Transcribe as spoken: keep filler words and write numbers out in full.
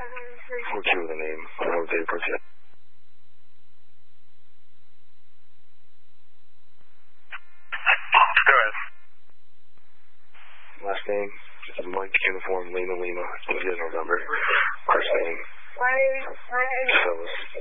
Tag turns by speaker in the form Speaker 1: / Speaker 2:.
Speaker 1: What's your name? I don't have date of birth yet.
Speaker 2: Go ahead.
Speaker 1: Last name, just a Mike Uniform, Lima Lima, India November. First name,
Speaker 3: My name is...
Speaker 1: Phyllis.